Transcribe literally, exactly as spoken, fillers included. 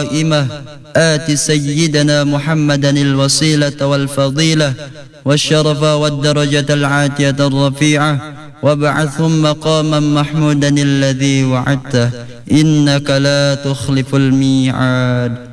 قائمة آت سيدنا محمدا الوسيلة والفضيلة والشرف والدرجة العاتية الرفيعة وابعثهم مقاما محمودا الذي وعدته إنك لا تخلف الميعاد.